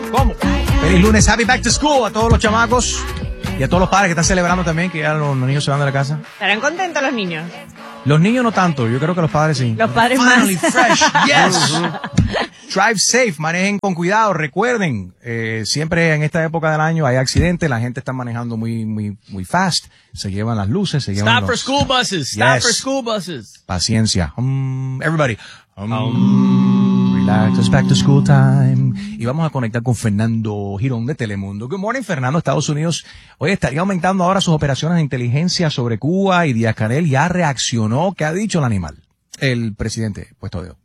¿Cómo? Feliz lunes, happy back to school a todos los chamacos y a todos los padres que están celebrando también, que ya los niños se van de la casa. ¿Estarán contentos los niños? Los niños no tanto, yo creo que los padres sí. Los padres Finally más. fresh, yes. Drive safe, manejen con cuidado, recuerden, siempre en esta época del año hay accidentes, la gente está manejando muy fast, se llevan las luces, se llevan Stop for school buses. Stop for school buses. Paciencia. Everybody. Relax, it's back to school time. Y vamos a conectar con Fernando Girón de Telemundo. Good morning, Fernando. Estados Unidos, hoy estaría aumentando ahora sus operaciones de inteligencia sobre Cuba y Díaz-Canel ya reaccionó. ¿Qué ha dicho el animal? El presidente, puesto de...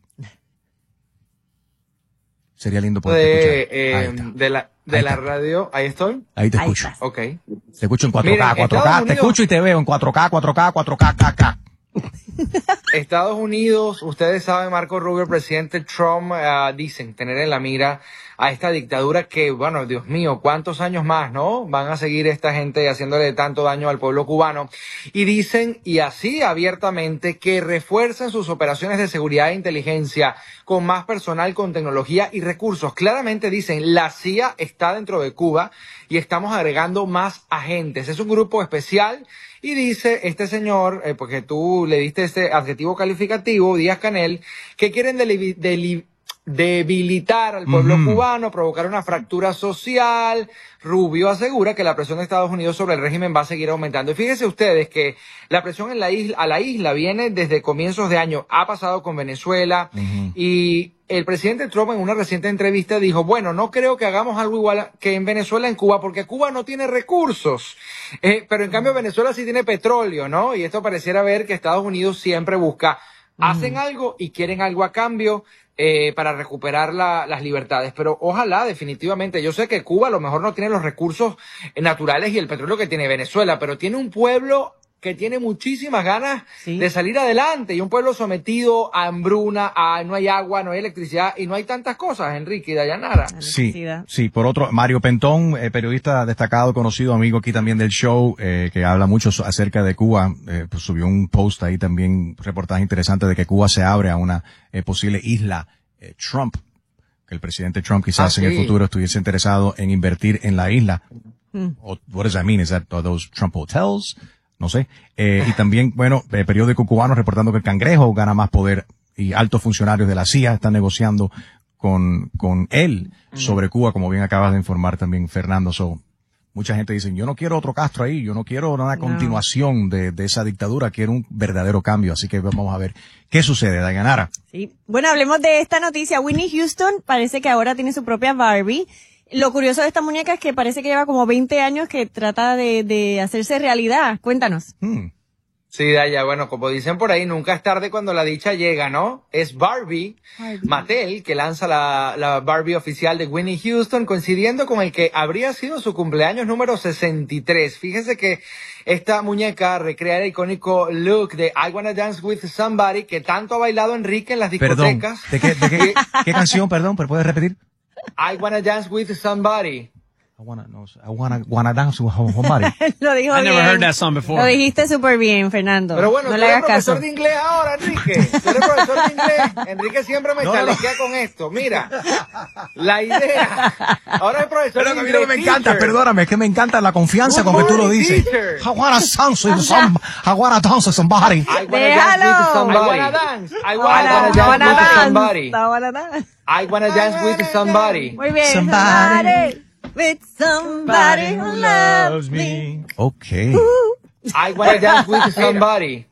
Sería lindo poder escuchar. De la radio, ¿ahí estoy? Ahí te escucho. Ok. Te escucho en 4K, Miren, 4K. Estados Te Unidos, escucho y te veo en 4K, 4K, 4K, KK. Estados Unidos, ustedes saben, Marco Rubio, el presidente Trump, dicen tener en la mira a esta dictadura que, bueno, Dios mío, cuántos años más, ¿no? Van a seguir esta gente haciéndole tanto daño al pueblo cubano. Y dicen, y así abiertamente, que refuerzan sus operaciones de seguridad e inteligencia con más personal, con tecnología y recursos. Claramente dicen, la CIA está dentro de Cuba y estamos agregando más agentes. Es un grupo especial. Y dice este señor, porque tú le diste este adjetivo calificativo, Díaz-Canel, que quieren debilitar al pueblo cubano, provocar una fractura social. Rubio asegura que la presión de Estados Unidos sobre el régimen va a seguir aumentando. Y fíjense ustedes que la presión a la isla viene desde comienzos de año. Ha pasado con Venezuela y el presidente Trump en una reciente entrevista dijo, bueno, no creo que hagamos algo igual que en Venezuela, en Cuba, porque Cuba no tiene recursos. Pero en cambio Venezuela sí tiene petróleo, ¿no? Y esto pareciera ver que Estados Unidos siempre busca, hacen algo y quieren algo a cambio. Para recuperar las libertades, pero ojalá definitivamente, yo sé que Cuba a lo mejor no tiene los recursos naturales y el petróleo que tiene Venezuela, pero tiene un pueblo que tiene muchísimas ganas de salir adelante y un pueblo sometido a hambruna, no hay agua, no hay electricidad y no hay tantas cosas, Enrique y Dayanara. Sí, por otro, Mario Pentón, periodista destacado, conocido, amigo aquí también del show, que habla mucho acerca de Cuba, pues subió un post ahí también, reportaje interesante de que Cuba se abre a una posible isla Trump, que el presidente Trump quizás en el futuro estuviese interesado en invertir en la isla. What does that mean? Is that those Trump hotels? No sé. Y también, bueno, el periódico cubano reportando que el Cangrejo gana más poder y altos funcionarios de la CIA están negociando con él sobre Cuba, como bien acabas de informar también, Fernando. Mucha gente dice, yo no quiero otro Castro ahí, yo no quiero una continuación de esa dictadura, quiero un verdadero cambio. Así que vamos a ver qué sucede, Dayanara. Sí. Bueno, hablemos de esta noticia. Whitney Houston parece que ahora tiene su propia Barbie. Lo curioso de esta muñeca es que parece que lleva como 20 años que trata de hacerse realidad. Cuéntanos. Sí, Daya, bueno, como dicen por ahí, nunca es tarde cuando la dicha llega, ¿no? Es Barbie. Mattel, que lanza la Barbie oficial de Whitney Houston, coincidiendo con el que habría sido su cumpleaños número 63. Fíjese que esta muñeca recrea el icónico look de I Wanna Dance With Somebody, que tanto ha bailado Enrique en las discotecas. Perdón, ¿de qué canción, perdón? ¿Pero puedes repetir? I Wanna Dance With Somebody. I wanna dance with somebody. Lo dijo I bien. never heard that song before. Lo dijiste súper bien, Fernando. Pero bueno, no tú le eres hagas profesor caso. de inglés ahora, Enrique. Tú eres profesor de inglés. Enrique siempre me chalequea con esto. Mira, la idea. Ahora es profesor de inglés. Me encanta, perdóname, es que me encanta la confianza con que tú lo dices. I wanna dance with somebody. I wanna dance with somebody. I wanna dance with somebody. I wanna dance with somebody. Muy bien. Somebody. With somebody who loves me. Okay. I wanna dance with somebody.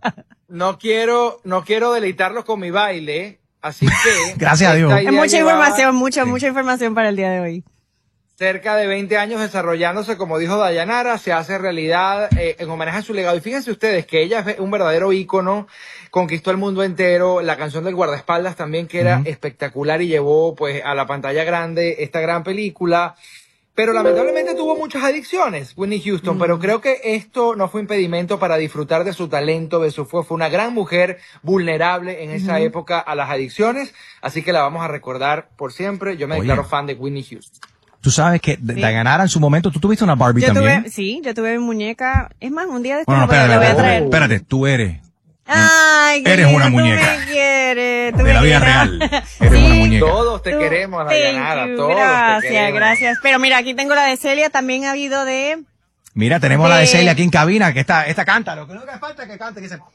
No quiero deleitarlos con mi baile, así que... Gracias a Dios. Es mucha información, mucha información para el día de hoy. Cerca de 20 años desarrollándose, como dijo Dayanara, se hace realidad en homenaje a su legado. Y fíjense ustedes que ella es un verdadero ícono, conquistó el mundo entero, la canción del guardaespaldas también, que era espectacular y llevó pues a la pantalla grande esta gran película. Pero lamentablemente tuvo muchas adicciones, Whitney Houston, pero creo que esto no fue impedimento para disfrutar de su talento, fue una gran mujer vulnerable en esa época a las adicciones, así que la vamos a recordar por siempre. Yo me declaro fan de Whitney Houston. Tú sabes que Dayanara en su momento, tú tuviste una Barbie también. Yo tuve mi muñeca. Es más, un día después Bueno, la voy a traer. espérate, tú eres Ay, qué Eres una lindo, muñeca. Tú me quieres. Tú De me la vida quieres. real. Eres una muñeca. Todos te queremos, Dayanara, Thank you. todos te Gracias, queremos. gracias. Pero mira, aquí tengo la de Celia, también ha habido de... Mira, tenemos la de Celia aquí en cabina, que esta canta. Lo que no hace falta es que cante, que se...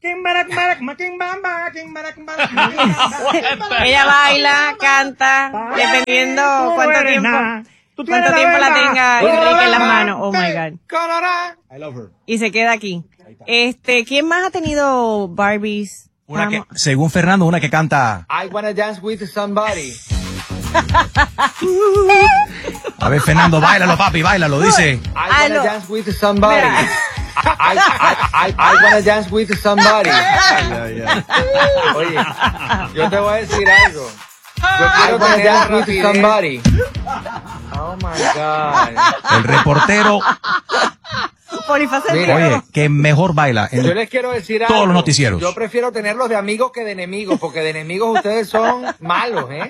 Ella baila, canta, dependiendo cuánto tiempo la tenga Enrique en las manos. Oh my God. I love her. Y se queda aquí. ¿Quién más ha tenido Barbies? Una que, según Fernando, una que canta... I wanna dance with somebody. A ver, Fernando, báilalo, papi, báilalo, dice. I wanna dance with somebody. I wanna dance with somebody. Oye, yo te voy a decir algo. Yo quiero dance with somebody. Oh my God. El reportero, Mira, oye, que mejor baila en yo les quiero decir algo. todos los noticieros. Yo prefiero tenerlos de amigos que de enemigos, porque de enemigos ustedes son malos, ¿eh?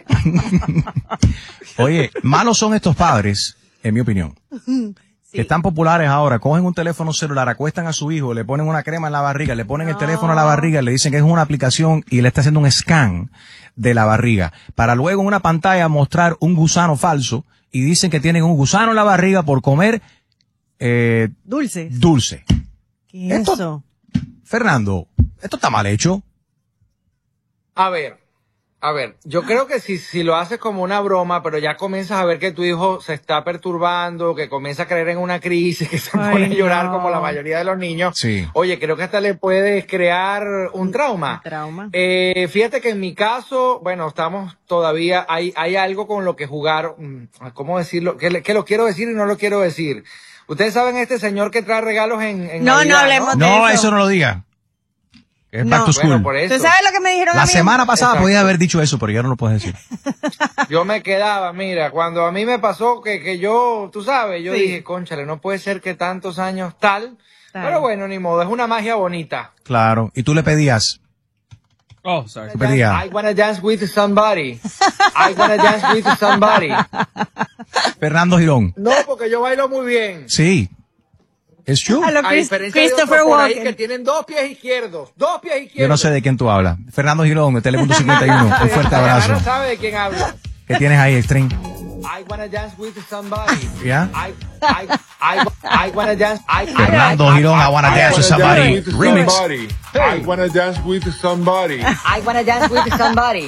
Oye, malos son estos padres, en mi opinión. Que están populares ahora, cogen un teléfono celular, acuestan a su hijo, le ponen una crema en la barriga, le ponen el teléfono a la barriga, le dicen que es una aplicación y le está haciendo un scan de la barriga, para luego en una pantalla mostrar un gusano falso y dicen que tienen un gusano en la barriga por comer Dulces. dulce. ¿Qué es eso? Fernando, esto está mal hecho. A ver, yo creo que si lo haces como una broma, pero ya comienzas a ver que tu hijo se está perturbando, que comienza a caer en una crisis, que se pone a llorar como la mayoría de los niños. Sí. Oye, creo que hasta le puedes crear un trauma. Fíjate que en mi caso, bueno, estamos todavía, hay algo con lo que jugar, ¿cómo decirlo? Que lo quiero decir y no lo quiero decir. Ustedes saben este señor que trae regalos en No, Navidad, no hablemos de No, eso. eso no lo diga. Es No. back to school. Bueno, por eso. ¿Tú sabes lo que me dijeron a La mí? semana pasada Exacto. podía haber dicho eso, pero ya no lo puedes decir. Yo me quedaba, mira, cuando a mí me pasó que yo, tú sabes, yo Sí. dije, cónchale, no puede ser que tantos años tal. Pero bueno, ni modo, es una magia bonita. Claro. Y tú le pedías. Oh, sorry. Tú pedías. I wanna dance with somebody. I wanna dance with somebody. Fernando Girón. No, porque yo bailo muy bien. Sí. Es true. A lo A diferencia de Christopher otros por ahí que Walken. tienen dos pies izquierdos. Dos pies izquierdos. Yo no sé de quién tú hablas. Fernando Girón, de Telemundo 51. Un fuerte abrazo. No sabe de quién hablo. ¿Qué tienes ahí, Extreme? I wanna dance with somebody. ¿Ya? I wanna dance. Fernando Girón, I wanna dance with somebody. Remix. I wanna dance with somebody. I wanna dance with somebody.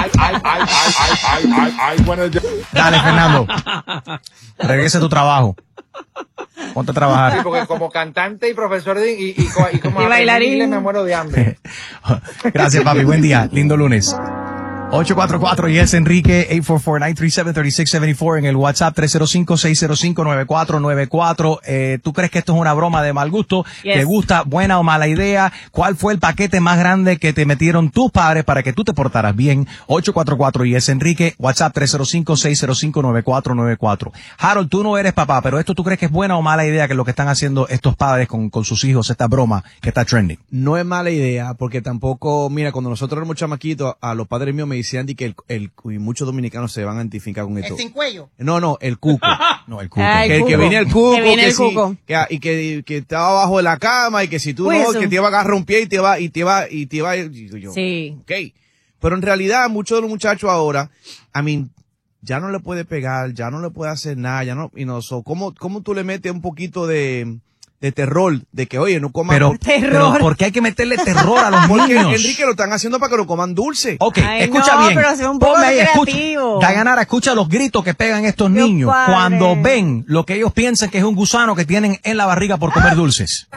I wanna dance. Dale, Fernando. Regresa a tu trabajo. Ponte a Sí, trabajar. porque como cantante y profesor y como Y bailarín. inglés me muero de hambre. Gracias, papi. Buen día. Lindo lunes. 844 Yes Enrique 844-937-3674 en el WhatsApp 305-605-9494. ¿Tú crees que esto es una broma de mal gusto? Yes. ¿Te gusta buena o mala idea? ¿Cuál fue el paquete más grande que te metieron tus padres para que tú te portaras bien? 844 Yes Enrique, WhatsApp 305-605-9494. Harold, tú no eres papá, pero esto tú crees que es buena o mala idea que lo que están haciendo estos padres con sus hijos, esta broma que está trending? No es mala idea, porque tampoco, mira, cuando nosotros éramos chamaquitos, a los padres míos me decían que y muchos dominicanos se van a identificar con esto. ¿El sin cuello? No, el cuco. No, el cuco. Ay, Que cuco. venía el cuco, Que viene el sí, cuco. que estaba abajo de la cama y que si tú Pues no, eso. que te iba a agarrar un pie y te iba, y digo yo, Sí. ok. Pero en realidad, muchos de los muchachos ahora, ya no le puede pegar, ya no le puede hacer nada, ya no, ¿cómo tú le metes un poquito de terror, de que, oye, no coman Pero, Terror. pero ¿por qué hay que meterle terror a los porque niños? Enrique lo están haciendo para que lo coman dulce. Ok, Ay, escucha no, bien. pero sea un poco Ponme ahí, creativo. Dayanara, escucha los gritos que pegan estos Dios niños padre. cuando ven lo que ellos piensan que es un gusano que tienen en la barriga por comer dulces.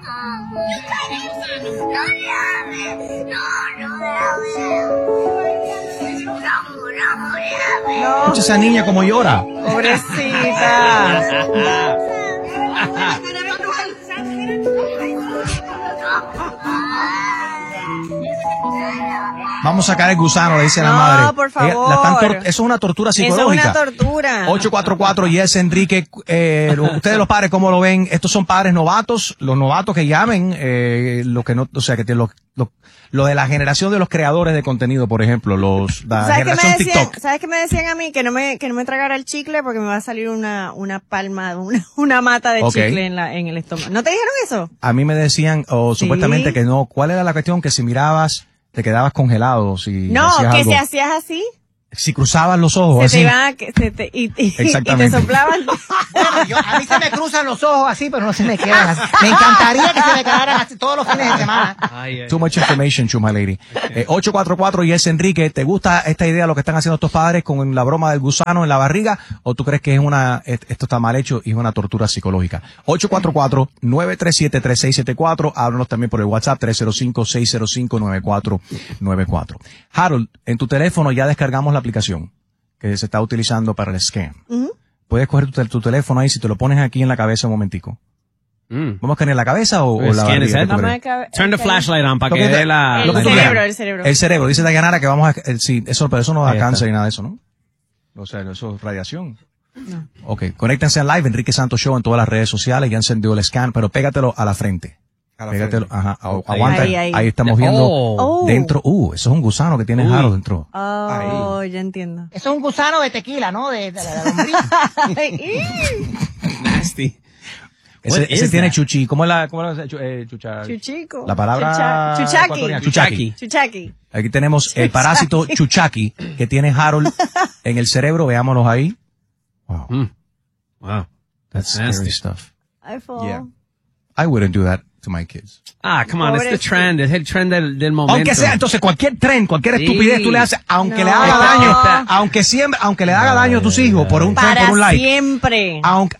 Escucha esa niña como llora. Pobrecita. Vamos a sacar el gusano, le dice la No, madre. por Ella- la están favor. eso es una tortura Eso es psicológica. una tortura. 844 Yes Enrique, ustedes los padres, ¿cómo lo ven? Estos son padres novatos, los novatos que llamen, los que no, o sea, que los lo de la generación de los creadores de contenido, por ejemplo, la generación TikTok. ¿Sabes qué me decían a mí? Que no me tragara el chicle porque me va a salir una palma, una mata de chicle en el estómago. ¿No te dijeron eso? A mí me decían, supuestamente que no. ¿Cuál era la cuestión? Que si mirabas, te quedabas congelado. Si no, hacías que algo. si hacías así, Si cruzabas los ojos se así. te iban y te soplaban. Bueno, a mí se me cruzan los ojos así, pero no se me quedan así. Me encantaría que se me quedaran así todos los fines de semana. Too much information, Chuma Lady. 844 y es Enrique. ¿Te gusta esta idea, lo que están haciendo estos padres con la broma del gusano en la barriga? ¿O tú crees que esto está mal hecho y es una tortura psicológica? 844-937-3674. Háblanos también por el WhatsApp 305-605-9494. Harold, en tu teléfono ya descargamos la aplicación que se está utilizando para el scam. Puedes coger tu teléfono ahí, si te lo pones aquí en la cabeza un momentico. ¿Vamos a caer en la cabeza o la barriga? Turn the flashlight on para que dé la... El cerebro. El cerebro. Dice Dayanara que vamos a... sí, pero eso no da cáncer ni nada de eso, ¿no? O sea, eso es radiación. No. Ok, conéctense en live, Enrique Santos Show en todas las redes sociales, ya encendió el scan, pero pégatelo a la frente. Pégatelo, ajá, aguanta. Ahí estamos viendo dentro. Eso es un gusano que tiene Harold dentro. Ya entiendo. Eso es un gusano de tequila, ¿no? De la lombriz. Nasty. Ese tiene chuchi. ¿Cómo es la chucha? Chuchico. La palabra Chuchaki. Aquí tenemos el parásito chuchaki que tiene Harold en el cerebro. Veámoslos ahí. Wow. Wow. That's scary stuff. I fall. Yeah. I wouldn't do that to my kids. Come on, it's the trend, es el trend del momento. Aunque sea, entonces cualquier tren, cualquier estupidez tú le haces, aunque le haga daño, aunque le haga daño a tus hijos por un tren, por un like. Siempre.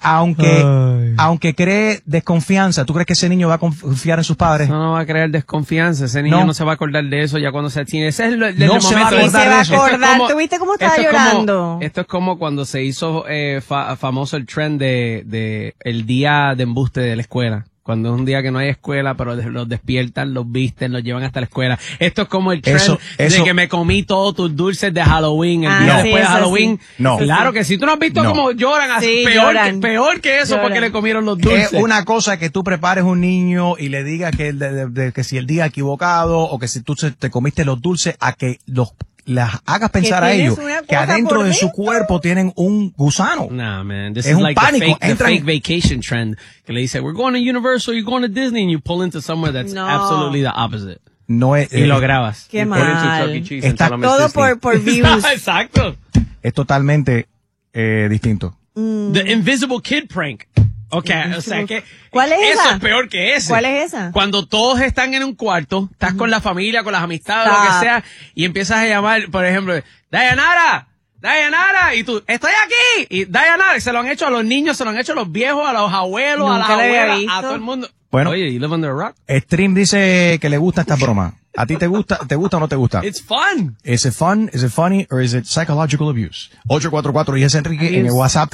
Aunque cree desconfianza, ¿tú crees que ese niño va a confiar en sus padres? No va a crear desconfianza, ese niño no se va a acordar de eso ya cuando se tiene. Ese es el No se va a acordar de eso. ¿Tú viste cómo estaba llorando? Esto es como cuando se hizo famoso el trend de el día de embuste de la escuela. Cuando es un día que no hay escuela, pero los despiertan, los visten, los llevan hasta la escuela. Esto es como el trend de que me comí todos tus dulces de Halloween, el día después de Halloween. Sí. No. Claro que sí. ¿Tú no has visto cómo lloran así? Peor que eso porque le comieron los dulces. Es una cosa que tú prepares un niño y le digas que si el día equivocado o que si tú te comiste los dulces, a que las hagas pensar a ellos que adentro de su cuerpo tienen un gusano. Nah, man. This es is un like pánico. the fake vacation trend. Que le dice, we're going to Universal, you're going to Disney, and you pull into somewhere that's absolutely the opposite. No es, y lo grabas. Qué mal. Está todo por views. Exacto. Es totalmente distinto. The Invisible Kid prank. Okay, o sea que ¿cuál es eso esa? Es peor que ese. ¿Cuál es esa? Cuando todos están en un cuarto, estás con la familia, con las amistades, lo que sea, y empiezas a llamar, por ejemplo, Dayanara, y tú, estoy aquí, y Dayanara, se lo han hecho a los niños, se lo han hecho a los viejos, a los abuelos, a las abuelas, a todo el mundo. Bueno, oye, you live under a rock? Stream dice que le gusta esta broma. ¿A ti te gusta o no te gusta? It's fun. Is it fun? Is it funny? Or is it psychological abuse? 844 y es Enrique en el WhatsApp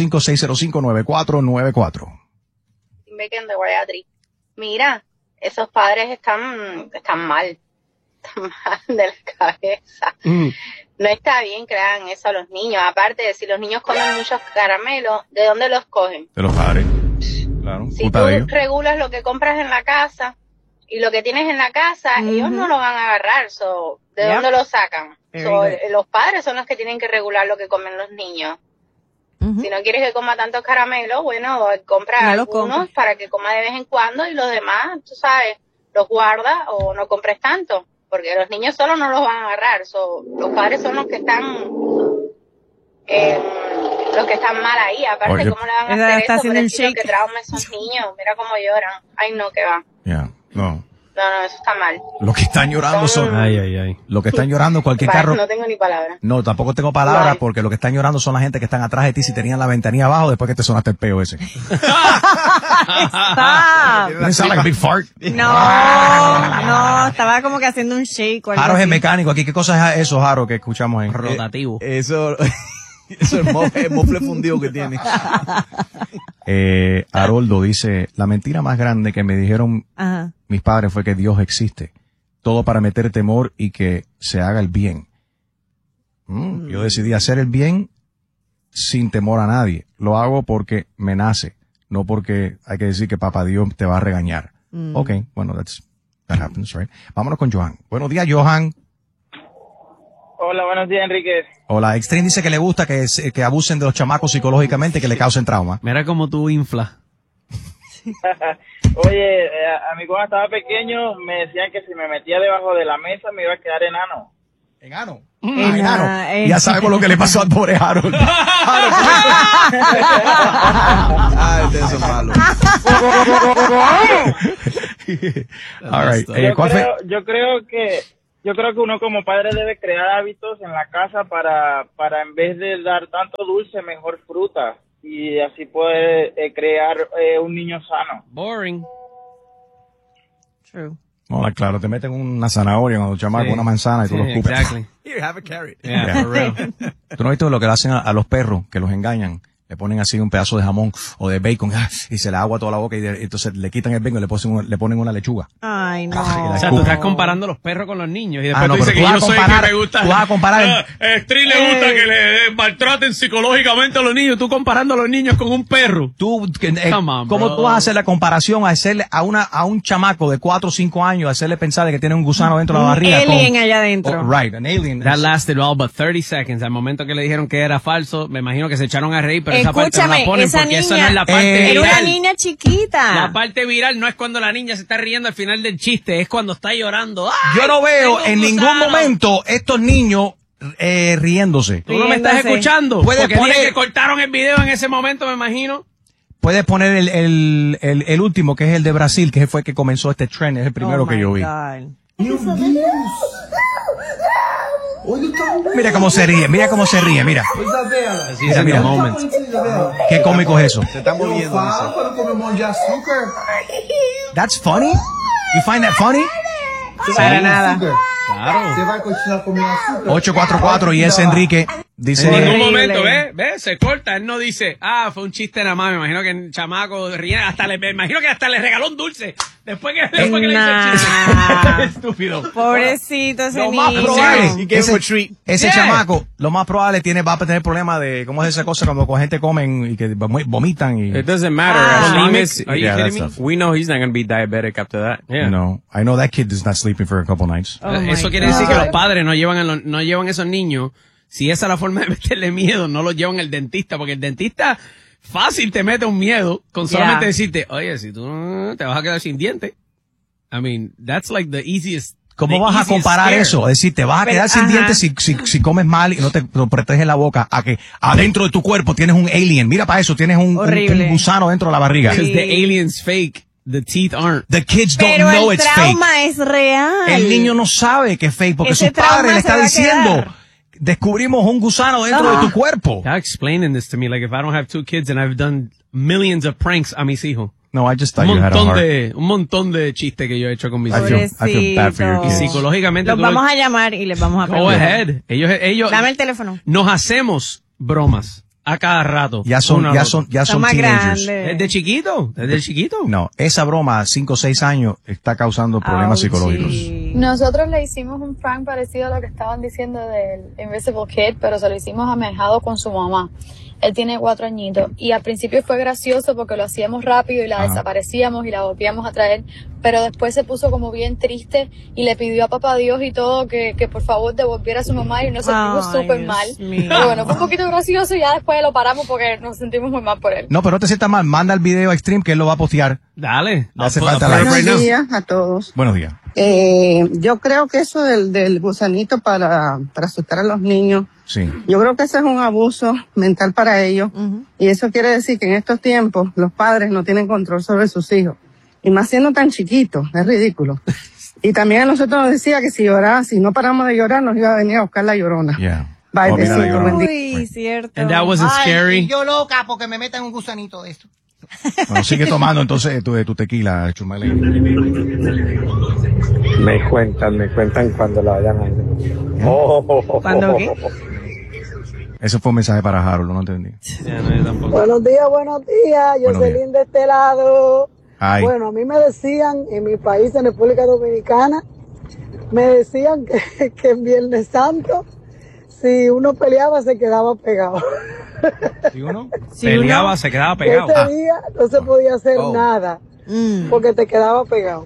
305-605-9494. Mira, esos padres están mal. Están mal de la cabeza. No está bien que le hagan eso a los niños. Aparte de si los niños comen muchos caramelos, ¿de dónde los cogen? De los padres. Claro. Si tú regulas lo que compras en la casa y lo que tienes en la casa, ellos no lo van a agarrar. ¿De dónde lo sacan? Los padres son los que tienen que regular lo que comen los niños. Si no quieres que coma tantos caramelos, bueno, compra algunos para que coma de vez en cuando y los demás, tú sabes, los guarda o no compres tanto. Porque los niños solo no los van a agarrar. Los padres son los que están mal ahí. Aparte, ¿cómo le van a hacer eso? Por el que trauma a esos niños. Mira cómo lloran. Ay, no, que va. No, eso está mal. Lo que están llorando son... Lo que están llorando cualquier carro... No tengo ni palabras. No, tampoco tengo palabras porque lo que están llorando son la gente que están atrás de ti si tenían la ventanilla abajo después que te sonaste el peo ese. Stop. Doesn't sound like a big fart. No, estaba como que haciendo un shake. Jaro es el mecánico aquí. ¿Qué cosa es eso, Jaro, que escuchamos ahí? Rotativo. Eso es el mofle fundido que tiene. Haroldo dice, la mentira más grande que me dijeron mis padres fue que Dios existe. Todo para meter temor y que se haga el bien. Yo decidí hacer el bien sin temor a nadie. Lo hago porque me nace, no porque hay que decir que papá Dios te va a regañar. Okay, bueno, That happens, right? Vámonos con Johan. Buenos días, Johan. Hola, buenos días, Enrique. Hola, Extreme dice que le gusta que abusen de los chamacos psicológicamente y que le causen trauma. Mira cómo tú inflas. Oye, a mí cuando estaba pequeño me decían que si me metía debajo de la mesa me iba a quedar enano. ¿Enano? Enano. Ya sabemos lo que le pasó al pobre Harold. Ustedes son malos. All right. Yo creo que uno como padre debe crear hábitos en la casa para en vez de dar tanto dulce, mejor fruta. Y así puede crear un niño sano. Boring. True. No, claro, te meten una zanahoria cuando chamacos, una manzana y tú los escupes. Exactly. Here, have a carrot. Yeah, for real. ¿Tú no has visto lo que le hacen a los perros? Que los engañan. Le ponen así un pedazo de jamón o de bacon y se le agua toda la boca y entonces le quitan el bacon y le ponen una lechuga. Ay, no. O sea, tú estás comparando los perros con los niños y después tú dices que tú yo soy el que me gusta. Tú vas a comparar. Stri le gusta que le maltraten psicológicamente a los niños. Tú comparando a los niños con un perro. ¿Cómo bro. tú vas a hacer la comparación a hacerle a un chamaco de 4 o 5 años, hacerle pensar de que tiene un gusano dentro de la barriga? Un alien allá adentro. Right, an alien. That lasted all but 30 seconds. Al momento que le dijeron que era falso, me imagino que se echaron a reír, pero esa parte no la ponen esa porque niña, esa no es la parte era viral. una niña chiquita. La parte viral no es cuando la niña se está riendo al final del chiste, es cuando está llorando. ¡Ay, yo no veo en ningún gusano! momento estos niños riéndose. ¿Tú no me estás escuchando? Puedes Porque poner- dije que cortaron el video en ese momento, me imagino. Puedes poner el último, que es el de Brasil, que fue el que comenzó este trend, es el primero que yo vi. Mira cómo se ríe, mira. Mira, mira. Qué cómico es eso. Se están moviendo, dice. That's funny? You find that funny? Para nada. Claro. 844 y es Enrique. Dice. En ningún momento, ¿ves? Se corta. Él no dice, fue un chiste nada más. Me imagino que el chamaco ríe, me imagino que hasta le regaló un dulce. Después que le hizo el chiste. Estúpido. Pobrecito ese Lo más niño. probable, ese chamaco, lo más probable va a tener problemas de, ¿cómo es esa cosa cuando con gente comen y que vomitan y... It doesn't matter. As long as, Are you kidding me? we know he's not going to be diabetic after that. Yeah. No, I know that kid is not sleeping for a couple nights. Oh my Eso quiere God. decir que los padres no llevan esos niños. Si esa es la forma de meterle miedo, no los llevan al dentista, porque el dentista fácil te mete un miedo con solamente decirte, oye, si tú te vas a quedar sin dientes. I mean, that's like the easiest. ¿Cómo vas a comparar eso? Es decir, te vas a quedar sin dientes si comes mal y no te proteges la boca, a que adentro de tu cuerpo tienes un alien. Mira para eso, tienes un gusano dentro de la barriga. Because the alien's fake, the teeth aren't. The kids don't Pero know el it's fake. trauma es real. El niño no sabe que es fake porque Ese su padre trauma le se está va a diciendo, quedar. descubrimos un gusano dentro de tu cuerpo. Stop explaining this to me, like if I don't have 2 kids and I've done millions of pranks a mis hijos. No, I just thought you had a heart. Un montón de chistes que yo he hecho con mis I hijos. feel bad for your Y kids. psicológicamente Los tú vamos a llamar y les vamos a Go preguntar. ahead. Ellos Dame el teléfono. nos hacemos bromas a cada rato. Ya son Son más teenagers. grandes. Desde chiquito. No, esa broma a 5 o 6 años está causando problemas psicológicos. Nosotros le hicimos un prank parecido a lo que estaban diciendo del Invisible Kid, pero se lo hicimos a mi ahijado con su mamá. Él tiene 4 añitos y al principio fue gracioso porque lo hacíamos rápido y la desaparecíamos y la volvíamos a traer, pero después se puso como bien triste y le pidió a papá Dios y todo que por favor devolviera a su mamá y nos sentimos súper mal. Pero bueno, fue un poquito gracioso y ya después lo paramos porque nos sentimos muy mal por él. No, pero no te sientas mal. Manda el video a Extreme que él lo va a postear. Dale. No hace falta la Buenos días a todos. Buenos días. Yo creo que eso del gusanito para asustar a los niños, Sí. yo creo que ese es un abuso mental para ellos. Y eso quiere decir que en estos tiempos los padres no tienen control sobre sus hijos. Y más siendo tan chiquitos, es ridículo. Y también a nosotros nos decía que si no paramos de llorar, nos iba a venir a buscar la llorona. Yeah. Bye, Oh, mira la besito, llorona. bendiga. Uy, cierto. And that wasn't scary. Y yo loca porque me metan un gusanito de esto. Bueno, sigue tomando entonces tu tequila, Chumale. Me cuentan cuando la vayan a hacer. ¿Cuándo qué? Ese fue un mensaje para Harold, no entendí. Buenos días. Buenos Jocelyn de este lado. Ay. Bueno, a mí me decían en mi país, en República Dominicana, me decían que en Viernes Santo, si uno peleaba, se quedaba pegado. ¿Sí uno? Peleaba, se quedaba pegado. Ese día no se podía hacer nada, porque te quedaba pegado.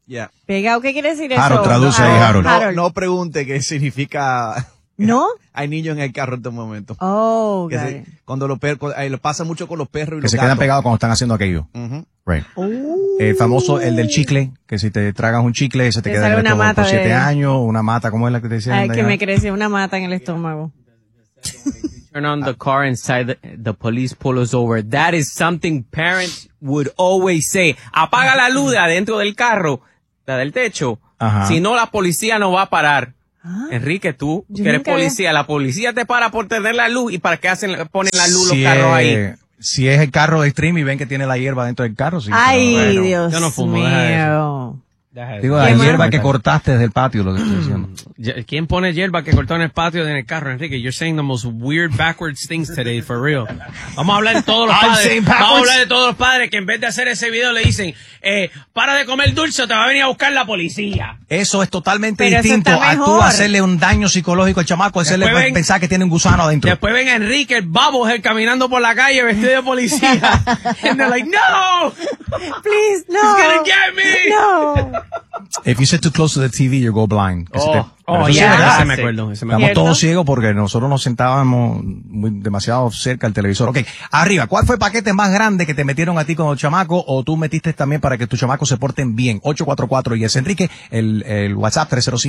Yeah. Pegado, ¿qué quiere decir eso? Harold, traduce ahí, Harold. No pregunte qué significa. ¿No? Hay niños en el carro en estos momentos. Oh, Que se- cuando los perros, lo pasa mucho con los perros y Que los se gatos. quedan pegados cuando están haciendo aquello. Ujú. Right. El famoso, el del chicle, que si te tragas un chicle se te Te queda en sale el una estómago por mata 7 de- años, una mata, ¿cómo es la que te decían? Ay, que Diana? me creció una mata en el estómago. Turn on the car inside the police pull us over. That is something parents would always say. Apaga la luz de adentro del carro, la del techo. Ajá. Si no, la policía no va a parar. Enrique, tú Yo que eres nunca había- policía, la policía te para por tener la luz. ¿Y para qué ponen la luz Si los carros ahí? Si es el carro de stream y ven que tiene la hierba dentro del carro, sí. Ay, pero bueno. Dios yo no fumo, deja mío. Digo, la hierba que cortaste desde el patio, lo que estoy diciendo. ¿Quién pone hierba que cortó en el patio en el carro, Enrique? You're saying the most weird backwards things today, for real. Vamos a hablar de todos los I'm padres. saying Vamos a backwards. hablar de todos los padres que en vez de hacer ese video le dicen, para de comer dulce o te va a venir a buscar la policía. Eso es totalmente Pero eso distinto está a tú mejor. hacerle un daño psicológico al chamaco, hacerle Después ven- pensar que tiene un gusano adentro. Después ven a Enrique, el baboher, caminando por la calle vestido de policía. And they're like, no! Please, no. He's gonna get me! No. If you sit too close to the TV, you go blind. Que se te- pero eso sí es yeah, verdad. ese me acuerdo. ese me Estamos acuerdo. todos ciegos porque nosotros nos sentábamos demasiado cerca al televisor. Ok, arriba, ¿cuál fue el paquete más grande que te metieron a ti con el chamaco o tú metiste también para que tus chamacos se porten bien? 844 y es Enrique, el WhatsApp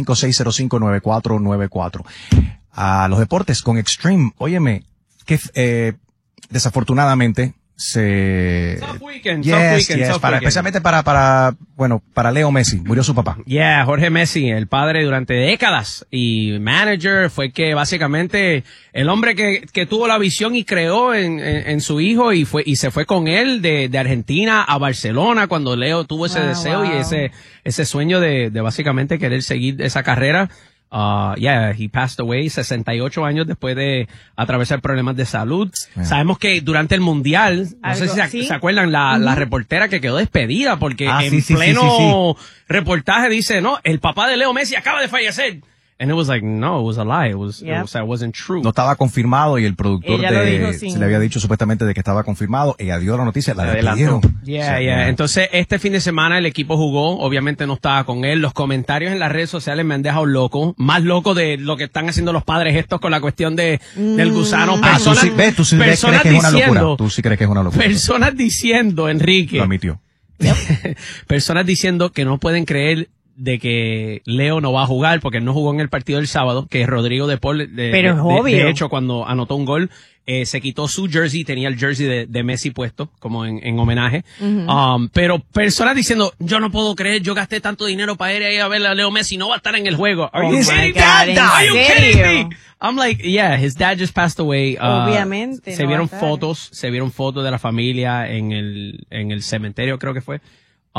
305-605-9494. A los deportes con Extreme, óyeme, que desafortunadamente se... Soft weekend, especialmente para Leo Messi, murió su papá. Yeah, Jorge Messi, el padre durante décadas y manager, fue que básicamente el hombre que tuvo la visión y creó en su hijo y se fue con él de Argentina a Barcelona cuando Leo tuvo ese deseo y ese sueño de básicamente querer seguir esa carrera. He passed away 68 años después de atravesar problemas de salud. Yeah. Sabemos que durante el mundial, no sé si se acuerdan, la reportera que quedó despedida porque en pleno reportaje dice, no, el papá de Leo Messi acaba de fallecer. And it was like, no, it was a lie. It wasn't true. No estaba confirmado y el productor Ella lo dijo se le había dicho supuestamente de que estaba confirmado. Ella dio la noticia, la despidieron. Yeah. Entonces, este fin de semana el equipo jugó. Obviamente no estaba con él. Los comentarios en las redes sociales me han dejado loco. Más loco de lo que están haciendo los padres estos con la cuestión del gusano. Tú sí crees que es una locura. Tú sí crees que es una locura. Personas diciendo, Enrique. Lo admitió. Personas diciendo que no pueden creer de que Leo no va a jugar porque él no jugó en el partido del sábado, que Rodrigo de Paul, Pero es obvio. de hecho, cuando anotó un gol, se quitó su jersey, tenía el jersey de Messi puesto, como en homenaje. Pero personas diciendo, yo no puedo creer, yo gasté tanto dinero para ir ahí a ver a Leo Messi, no va a estar en el juego. Are you kidding, Dad? Are you kidding me? I'm like, yeah, his dad just passed away. Obviamente. Se no vieron va a estar. se vieron fotos de la familia en el cementerio, creo que fue.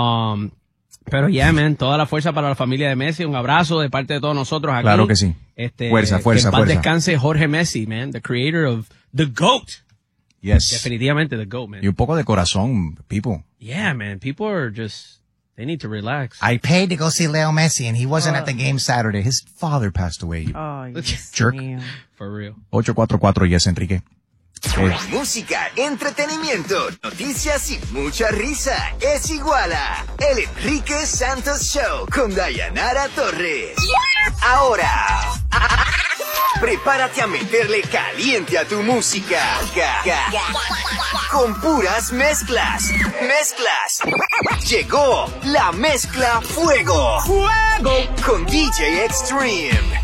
Pero man, toda la fuerza para la familia de Messi, un abrazo de parte de todos nosotros aquí. Claro que sí. Fuerza. Que en paz descanse Jorge Messi, man, the creator of the GOAT. Yes. Definitivamente the GOAT, man. Y un poco de corazón, people. Yeah, man, people are just, they need to relax. I paid to go see Leo Messi and he wasn't at the game Saturday. His father passed away. Ay, Dios Jerk. mío. For real. 844 yes, Enrique. Música, entretenimiento, noticias y mucha risa. Es igual a El Enrique Santos Show con Dayanara Torres. Ahora, prepárate a meterle caliente a tu música. Con puras mezclas. Llegó la mezcla Fuego. Con DJ Extreme.